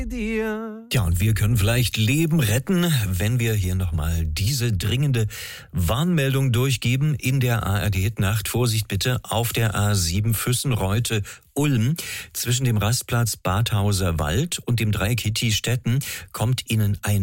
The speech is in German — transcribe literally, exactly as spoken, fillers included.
dir. Ja, und wir können vielleicht Leben retten, wenn wir hier nochmal diese dringende Warnmeldung durchgeben in der A R D-Nacht. Vorsicht bitte auf der A sieben Füssen-Reute-Ulm. Zwischen dem Rastplatz Badhauser Wald und dem Dreieck Hitti-Stetten kommt Ihnen ein